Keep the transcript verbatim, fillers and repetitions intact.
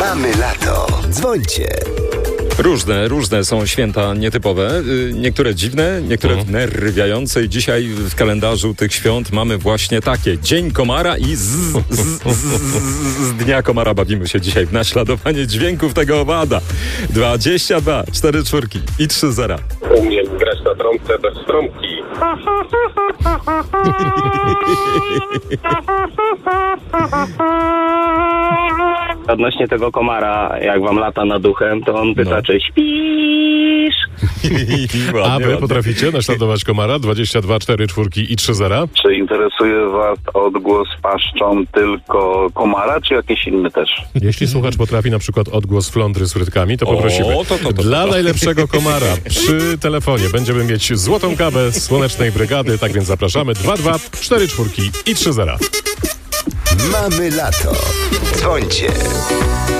Mamy lato. Dzwońcie. Różne, różne są święta nietypowe, niektóre dziwne, niektóre Mhm. wnerwiające i dzisiaj w kalendarzu tych świąt mamy właśnie takie. Dzień komara i z, z, z, z, z dnia komara bawimy się dzisiaj w naśladowanie dźwięków tego owada. dwadzieścia dwa, cztery czwórki i trzy zera. Umiem grać na trąbce bez trąbki. Odnośnie tego komara, jak wam lata nad duchem, to on pyta, No. czy śpisz? Ładnie, A wy ładnie. potraficie naśladować komara? dwadzieścia dwa, cztery czwórki i trzy zera. Czy interesuje was odgłos paszczą tylko komara, czy jakieś inne też? Jeśli słuchacz potrafi na przykład odgłos flądry z frytkami, to O, poprosimy. to, to, to, to, Dla to. najlepszego komara przy telefonie będziemy mieć złotą kawę z Słonecznej Brygady, tak więc zapraszamy. dwa dwa, cztery czwórki i trzy zera. Mamy lato. Dzwońcie.